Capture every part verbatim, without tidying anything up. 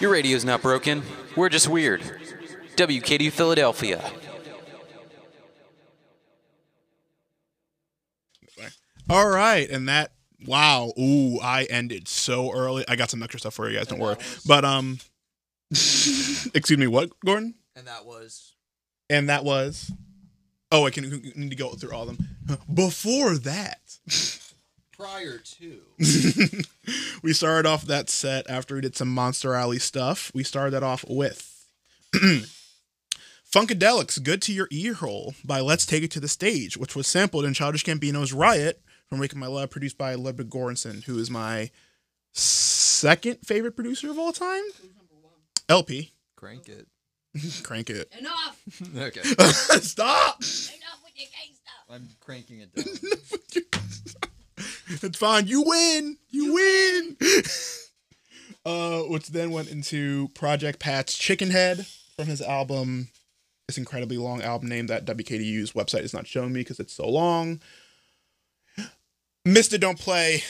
Your radio's not broken. We're just weird. W K D U Philadelphia. All right, and that wow, ooh, I ended so early. I got some extra stuff for you guys. Don't worry. Was, but um, excuse me, what, Gordon? And that was. And that was. Oh, I can we need to go through all of them. Before that. Prior to. We started off that set after we did some Monster Alley stuff. We started that off with Funkadelics, Good to Your Ear Hole by Let's Take It to the Stage, which was sampled in Childish Gambino's Riot from Waking My Love, produced by Ludwig Göransson, who is my second favorite producer of all time. L P. Crank it. Crank it. Enough! Okay. Stop! Enough with your gay stuff! I'm cranking it down. It's fine. You win. You win. uh, which then went into Project Pat's Chicken Head from his album, this incredibly long album name that W K D U's website is not showing me because it's so long. Mister Don't Play,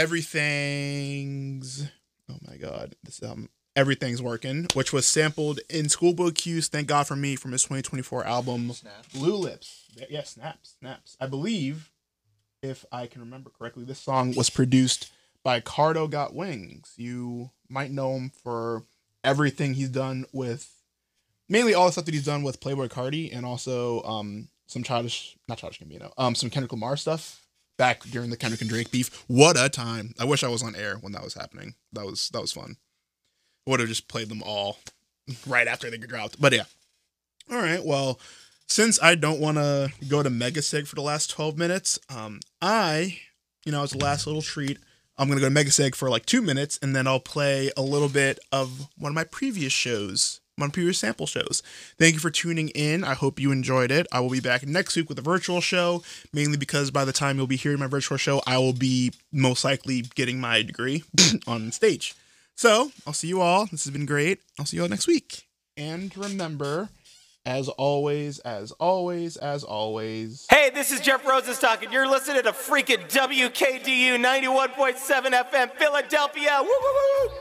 Everything's. Oh my God, this album. Everything's Working, which was sampled in Schoolboy Q's Thank God for Me from his twenty twenty-four album Snap. Blue Lips. Yeah, Snaps, Snaps. I believe, if I can remember correctly, this song was produced by Cardo Got Wings. You might know him for everything he's done with, mainly all the stuff that he's done with Playboi Carti, and also um, some Childish, not Childish Gambino, um, some Kendrick Lamar stuff back during the Kendrick and Drake beef. What a time. I wish I was on air when that was happening. That was, that was fun. I would have just played them all right after they get dropped. But yeah. All right. Well, since I don't want to go to Mega Sig for the last twelve minutes, um, I, you know, as a last little treat, I'm going to go to Mega Sig for like two minutes, and then I'll play a little bit of one of my previous shows, one of my previous sample shows. Thank you for tuning in. I hope you enjoyed it. I will be back next week with a virtual show, mainly because by the time you'll be hearing my virtual show, I will be most likely getting my degree on stage. So, I'll see you all. This has been great. I'll see you all next week. And remember, as always, as always, as always... Hey, this is Jeff Rosenstock, and you're listening to freaking W K D U ninety-one point seven F M Philadelphia. Woo, woo, woo.